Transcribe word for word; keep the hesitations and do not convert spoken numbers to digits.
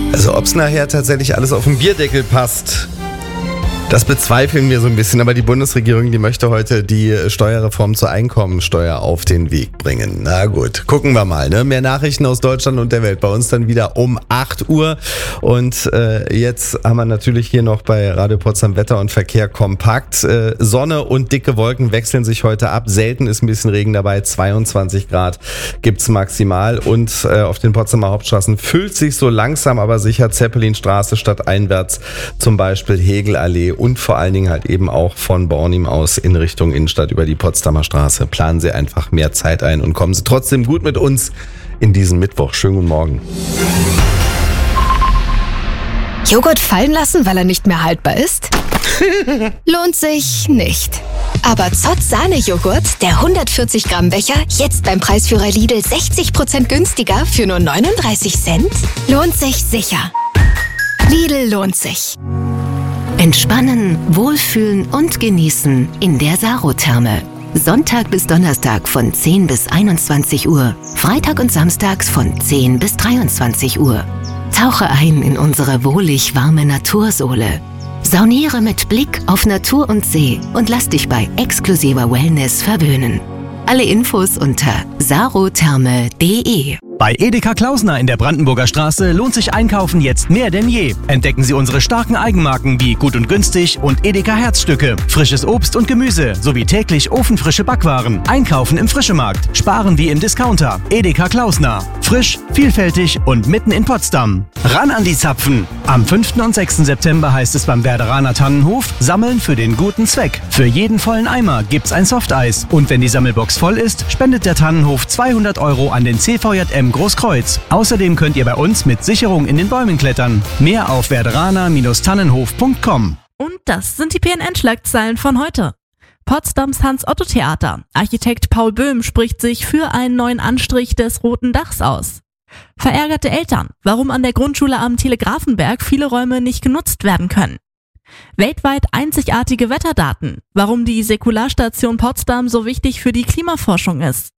Also ob es nachher tatsächlich alles auf den Bierdeckel passt, das bezweifeln wir so ein bisschen, aber die Bundesregierung, die möchte heute die Steuerreform zur Einkommensteuer auf den Weg bringen. Na gut, gucken wir mal. Ne? Mehr Nachrichten aus Deutschland und der Welt bei uns dann wieder um acht Uhr. Und äh, jetzt haben wir natürlich hier noch bei Radio Potsdam Wetter und Verkehr kompakt. Äh, Sonne und dicke Wolken wechseln sich heute ab. Selten ist ein bisschen Regen dabei. zweiundzwanzig Grad gibt's maximal. Und äh, auf den Potsdamer Hauptstraßen füllt sich so langsam aber sicher Zeppelinstraße stadteinwärts, zum Beispiel Hegelallee. Und vor allen Dingen halt eben auch von Bornim aus in Richtung Innenstadt über die Potsdamer Straße. Planen Sie einfach mehr Zeit ein und kommen Sie trotzdem gut mit uns in diesen Mittwoch. Schönen guten Morgen. Joghurt fallen lassen, weil er nicht mehr haltbar ist? Lohnt sich nicht. Aber Zott Sahne-Joghurt, der hundertvierzig Gramm Becher, jetzt beim Preisführer Lidl sechzig Prozent günstiger für nur neununddreißig Cent? Lohnt sich sicher. Lidl lohnt sich. Entspannen, wohlfühlen und genießen in der Sarotherme. Sonntag bis Donnerstag von zehn bis einundzwanzig Uhr, Freitag und Samstags von zehn bis dreiundzwanzig Uhr. Tauche ein in unsere wohlig warme Natursohle. Sauniere mit Blick auf Natur und See und lass dich bei exklusiver Wellness verwöhnen. Alle Infos unter sarotherme punkt de. Bei Edeka Klausner in der Brandenburger Straße lohnt sich Einkaufen jetzt mehr denn je. Entdecken Sie unsere starken Eigenmarken wie Gut und Günstig und Edeka Herzstücke, frisches Obst und Gemüse sowie täglich ofenfrische Backwaren. Einkaufen im Frischemarkt, sparen wie im Discounter. Edeka Klausner. Frisch, vielfältig und mitten in Potsdam. Ran an die Zapfen! Am fünften und sechsten September heißt es beim Werderaner Tannenhof Sammeln für den guten Zweck. Für jeden vollen Eimer gibt's ein Softeis. Und wenn die Sammelbox voll ist, spendet der Tannenhof zweihundert Euro an den C V J M Großkreuz. Außerdem könnt ihr bei uns mit Sicherung in den Bäumen klettern. Mehr auf werderaner Tannenhof punkt com. Und das sind die P N N-Schlagzeilen von heute. Potsdams Hans-Otto-Theater. Architekt Paul Böhm spricht sich für einen neuen Anstrich des Roten Dachs aus. Verärgerte Eltern. Warum an der Grundschule am Telegrafenberg viele Räume nicht genutzt werden können. Weltweit einzigartige Wetterdaten. Warum die Säkularstation Potsdam so wichtig für die Klimaforschung ist.